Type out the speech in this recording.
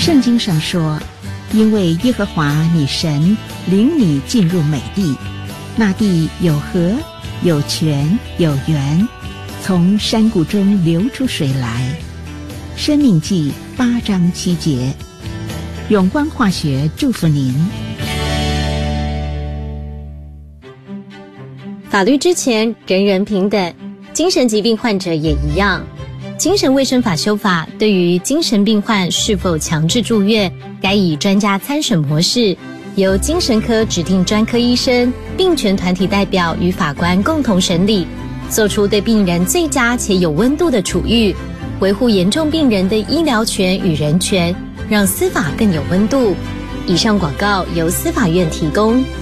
圣经上说，因为耶和华你神领你进入美地，那地有河，有泉，有源，从山谷中流出水来。申命记8章7节。永光化学祝福您。 法律之前人人平等，精神疾病患者也一样。精神卫生法修法对于精神病患是否强制住院，该以专家参审模式，由精神科指定专科医生、病权团体代表与法官共同审理，做出对病人最佳且有温度的处遇，维护严重病人的医疗权与人权，让司法更有温度。以上广告由司法院提供。